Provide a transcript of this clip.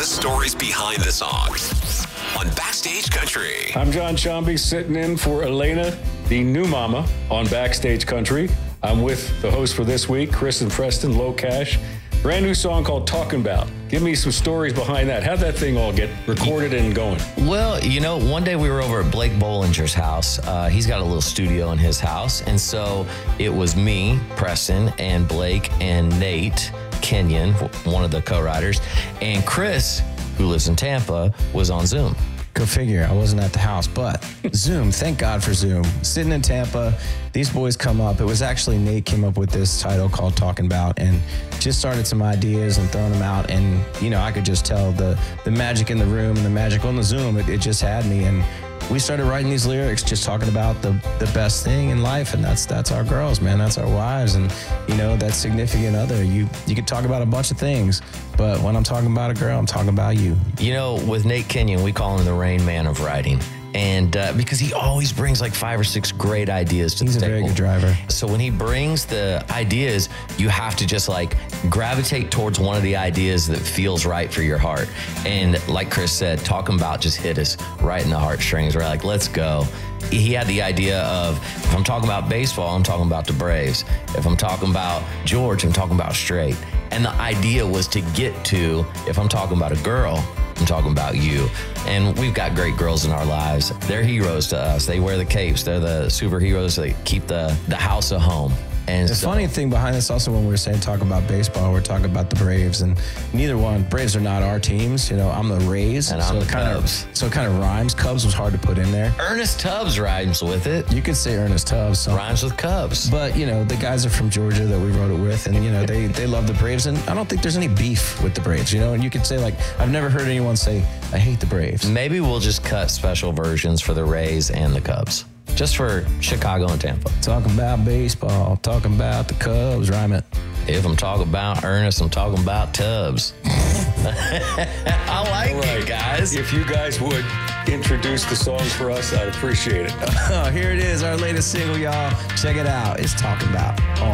stories behind the songs on Backstage Country. I'm John Chomby, sitting in for Elena, the new mama, on Backstage Country. I'm with the host for this week, Chris and Preston, Low Cash. Brand new song called Talking About. Give me some stories behind that. How'd that thing all get recorded and going? Well, one day we were over at Blake Bollinger's house. He's got a little studio in his house. And so it was me, Preston, and Blake, and Nate Kenyon, one of the co-writers, and Chris, who lives in Tampa, was on Zoom. Go figure, I wasn't at the house, but Zoom, thank God for Zoom. Sitting in Tampa, these boys come up. It was actually Nate came up with this title called Talking About and just started some ideas and throwing them out. And, I could just tell the magic in the room and the magic on the Zoom, it just had me. And we started writing these lyrics just talking about the best thing in life, and that's our girls, man. That's our wives, and that significant other. You could talk about a bunch of things, but when I'm talking about a girl, I'm talking about you. With Nate Kenyon, we call him the Rain Man of writing. And because he always brings like 5 or 6 great ideas to the table. He's a very good driver. So when he brings the ideas, you have to just gravitate towards one of the ideas that feels right for your heart. And like Chris said, Talking About just hit us right in the heartstrings. We're like, let's go. He had the idea of, if I'm talking about baseball, I'm talking about the Braves. If I'm talking about George, I'm talking about straight. And the idea was to get to, if I'm talking about a girl, I'm talking about you. And we've got great girls in our lives. They're heroes to us. They wear the capes. They're the superheroes that keep the house a home. And the funny thing behind this also, when we were saying talk about baseball, we're talking about the Braves, and neither one, Braves are not our teams. I'm the Rays. And I'm the Cubs. So it kind of rhymes. Cubs was hard to put in there. Ernest Tubbs rhymes with it. You could say Ernest Tubbs. So. Rhymes with Cubs. But, the guys are from Georgia that we wrote it with, and, they love the Braves, and I don't think there's any beef with the Braves, and you could say, I've never heard anyone say, I hate the Braves. Maybe we'll just cut special versions for the Rays and the Cubs. Just for Chicago and Tampa. Talking about baseball, talking about the Cubs, rhyme it. If I'm talking about Ernest, I'm talking about Tubbs. I like it, guys. If you guys would introduce the songs for us, I'd appreciate it. Here it is, our latest single, y'all. Check it out. It's Talking About on